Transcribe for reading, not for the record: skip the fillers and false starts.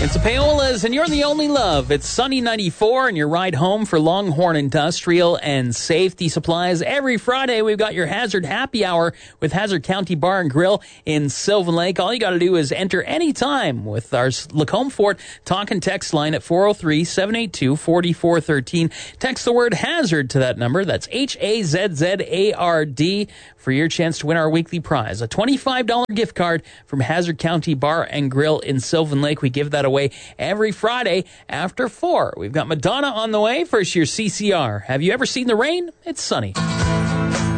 It's the Paolas, and you're the only love. It's Sunny 94, and your ride home for Longhorn Industrial and Safety Supplies. Every Friday, we've got your Hazard Happy Hour with Hazard County Bar and Grill in Sylvan Lake. All you got to do is enter any time with our Lacombe Fort talk and text line at 403-782-4413. Text the word HAZARD to that number. That's HAZZARD for your chance to win our weekly prize, a $25 gift card from Hazard County Bar and Grill in Sylvan Lake. We give that away every Friday after 4. We've got Madonna on the way. First, your CCR. Have you ever seen the rain? It's sunny.